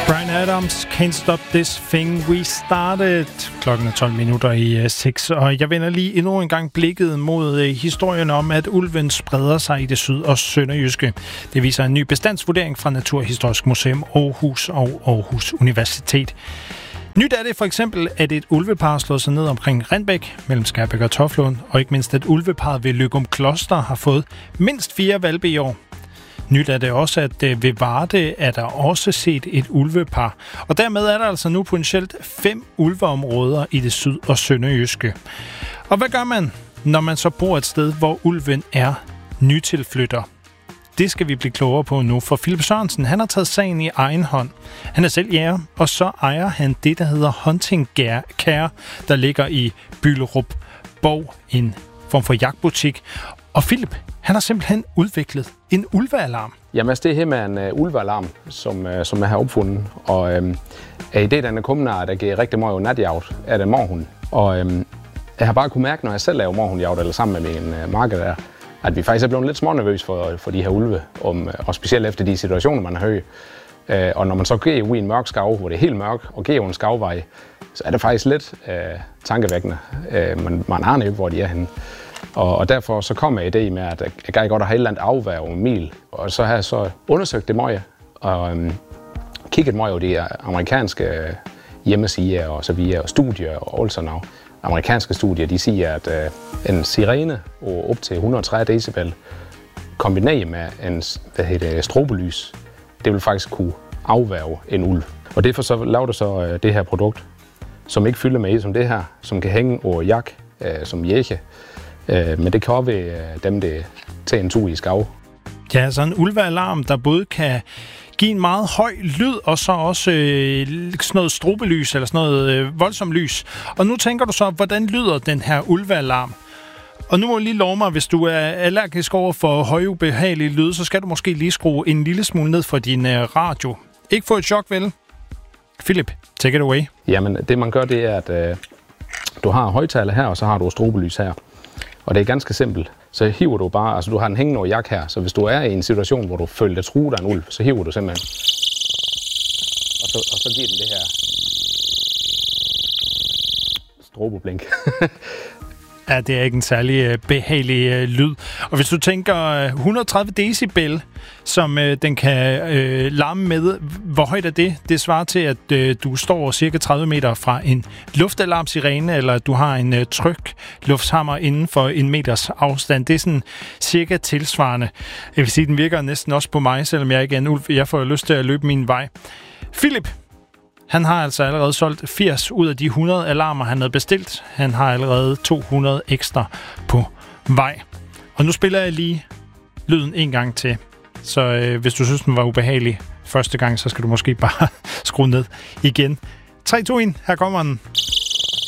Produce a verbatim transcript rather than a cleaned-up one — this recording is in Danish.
Bryan Adams, Can't Stop This Thing We Started. Klokken er tolv minutter i seks, og jeg vender lige endnu en gang blikket mod historien om, at ulven spreder sig i det syd- og sønderjyske. Det viser en ny bestandsvurdering fra Naturhistorisk Museum Aarhus og Aarhus Universitet. Nyt er det for eksempel, at et ulvepar slår sig ned omkring Rindbæk mellem Skærbæk og Toflund, og ikke mindst, at ulveparret ved Løgum Kloster har fået mindst fire hvalpe i år. Nyt er det også, at ved Varde er der også set et ulvepar. Og dermed er der altså nu potentielt fem ulveområder i det syd- og sønderjyske. Og hvad gør man, når man så bor et sted, hvor ulven er nytilflytter? Det skal vi blive klogere på nu, for Philip Sørensen, han har taget sagen i egen hånd. Han er selv jæger, og så ejer han det, der hedder Hunting Care, der ligger i Byllerup Borg, en form for jagtbutik. Og Philip, han har simpelthen udviklet en ulvealarm. Jamen, altså, det her med en uh, ulvealarm, som, uh, som jeg har opfundet. Og um, er idéen, den er kommet af, at der giver rigtig meget natjagt af den morhund. Og um, jeg har bare kunne mærke, når jeg selv laver morhundjagt, eller sammen med min uh, marker der, at vi faktisk er blevet lidt smånervøse for, for de her ulve, om, uh, og specielt efter de situationer, man har hørt. Uh, og når man så går ud i en mørk skav, hvor det er helt mørkt, og går en skavvej, så er det faktisk lidt uh, tankevækkende. Uh, man, man aner ikke, hvor de er henne. Og, og derfor så kom jeg idé med, at jeg gad godt at have et eller andet afværge om mil. Og så har jeg så undersøgt det meget, og um, kigget meget over de amerikanske hjemmesider og så videre, og studier og alt sådan noget. Amerikanske studier, de siger, at uh, en sirene og op til et hundrede og tredive decibel kombineret med en hvad hedder det, strobelys, det vil faktisk kunne afværge en ulv. Og derfor så lavede jeg så uh, det her produkt, som ikke fylder med som det her, som kan hænge over jak, uh, som jæge. Men det kan også være dem, der tager en tur i skav. Ja, altså en ulvealarm, der både kan give en meget høj lyd, og så også øh, sådan noget strobelys, eller sådan noget øh, voldsomt lys. Og nu tænker du så, hvordan lyder den her ulvealarm? Og nu må du lige love mig, hvis du er allergisk over for højubehagelige lyd, så skal du måske lige skrue en lille smule ned for din øh, radio. Ikke få et chok, vel? Philip, take it away. Jamen, det man gør, det er, at øh, du har højtaler her, og så har du strobelys her. Og det er ganske simpelt. Så hiver du bare, altså du har en hængende over jak her, så hvis du er i en situation, hvor du føler dig truet af en ulv, så hiver du simpelthen. Og så, og så giver den det her stroboblink. Ja, det er ikke en særlig behagelig øh, lyd. Og hvis du tænker et hundrede og tredive decibel, som øh, den kan øh, larme med, hvor højt er det? Det svarer til, at øh, du står cirka tredive meter fra en luftalarmsirene, eller at du har en øh, tryk lufthammer inden for en meters afstand. Det er sådan cirka tilsvarende. Jeg vil sige, den virker næsten også på mig, selvom jeg ikke er en ulv. Jeg får lyst til at løbe min vej. Philip, han har altså allerede solgt firs ud af de hundrede alarmer, han havde bestilt. Han har allerede to hundrede ekstra på vej. Og nu spiller jeg lige lyden en gang til. Så øh, hvis du synes, den var ubehagelig første gang, så skal du måske bare skrue ned igen. tre, to, et, her kommer den.